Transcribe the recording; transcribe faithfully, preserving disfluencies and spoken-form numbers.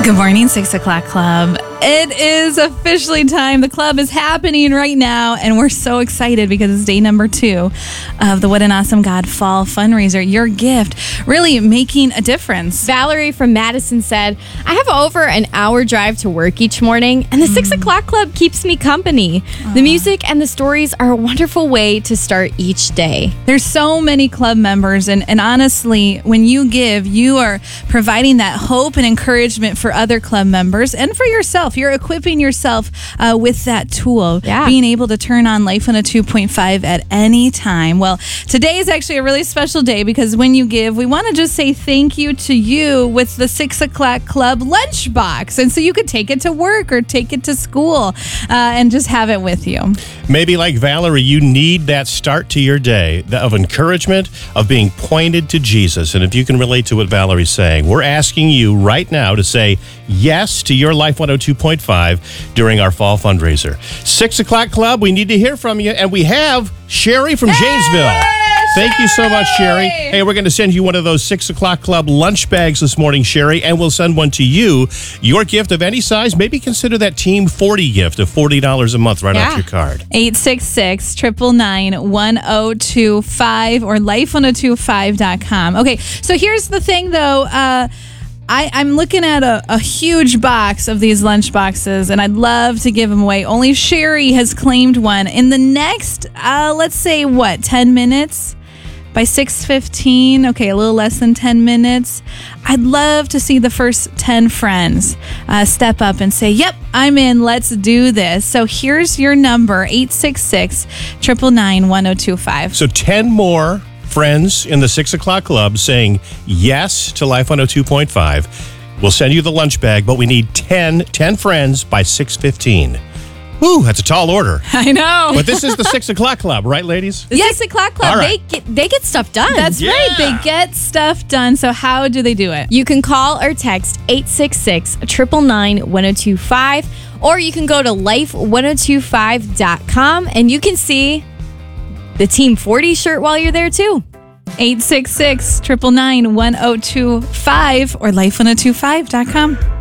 Good morning, Six O'Clock Club. It is officially time. The club is happening right now, and we're so excited because it's day number two of the What an Awesome God Fall Fundraiser. Your gift really making a difference. Valerie from Madison said, I have over an hour drive to work each morning, and the mm. Six O'Clock Club keeps me company. Aww. The music and the stories are a wonderful way to start each day. There's so many club members, and, and honestly, when you give, you are providing that hope and encouragement for other club members and for yourself. You're equipping yourself uh, with that tool, yeah. being able to turn on Life one oh two point five at any time. Well, today is actually a really special day because when you give, we want to just say thank you to you with the Six O'Clock Club lunchbox. And so you could take it to work or take it to school uh, and just have it with you. Maybe like Valerie, you need that start to your day of encouragement, of being pointed to Jesus. And if you can relate to what Valerie's saying, we're asking you right now to say yes to your Life one oh two point five during our fall fundraiser. Six O'Clock Club, we need to hear from you. And we have Sherry from hey, Janesville. Thank Sherry! you so much, Sherry. Hey, we're going to send you one of those Six O'Clock Club lunch bags this morning, Sherry, and we'll send one to you. Your gift of any size, maybe consider that Team forty gift of forty dollars a month right yeah. off your card. eight six six, nine nine nine, one oh two five or life one oh two five dot com. Okay, so here's the thing, though. Uh, I, I'm looking at a, a huge box of these lunch boxes, and I'd love to give them away. Only Sherry has claimed one. In the next, uh, let's say, what, ten minutes? By six fifteen, okay, a little less than ten minutes, I'd love to see the first ten friends uh, step up and say, yep, I'm in, let's do this. So here's your number, eight six six, nine nine nine, one oh two five. So ten more friends in the Six O'Clock Club saying yes to Life one oh two point five. We'll send you the lunch bag, but we need ten, ten friends by six fifteen. Whew, that's a tall order. I know. But this is the Six O'Clock Club, right, ladies? The yes. Six O'Clock Club, right. they, get, they get stuff done. That's yeah. right. They get stuff done. So how do they do it? You can call or text eight six six, nine nine nine, one oh two five, or you can go to life one oh two five dot com and you can see the Team forty shirt while you're there, too. eight six six, nine nine nine, one oh two five or life one oh two five dot com.